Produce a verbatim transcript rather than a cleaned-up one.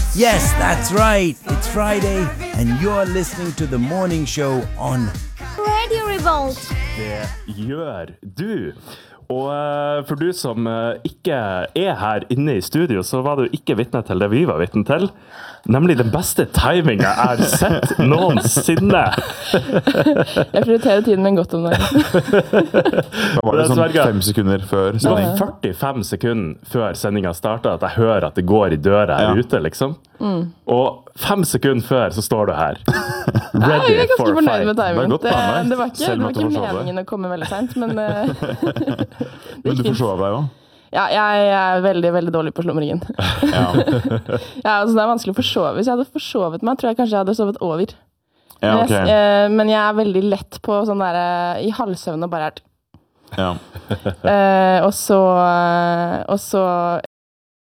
Yes, that's right. It's Friday, and you're listening to the morning show on Radio Revolt. Det gjør du. Og uh, for du som uh, ikke er her inne i studio, så var du ikke vitne til det vi var vitne til. Nemlig den beste timingen jeg har sett noensinne. Jeg prioriterer tiden min godt om det. Da var det sånn fem sekunder før Det var sending. førtifem sekunder før sendingen startet at jeg hører at det går i døra her Ja. ute, liksom. Mm. Og fem sekunder før så står du her. Nei, Ready jeg er ganske for fornøyd fight. med timingen. Det er godt Det, planlagt, det var ikke, selv det om var at du ikke forsov deg. meningen å komme veldig sent, men eh, det Men du gikk fint. forsov deg jo. Ja, jeg er veldig, veldig dårlig på slumringen. Ja. Ja, altså, det er vanskelig å forsove. Hvis jeg hadde forsovet meg, tror jeg kanskje jeg hadde sovet over. Ja, Men, ok. jeg, eh, men jeg er veldig lett på sånn der eh, i halvsøvn og bare er Ja. eh, og så, eh, og så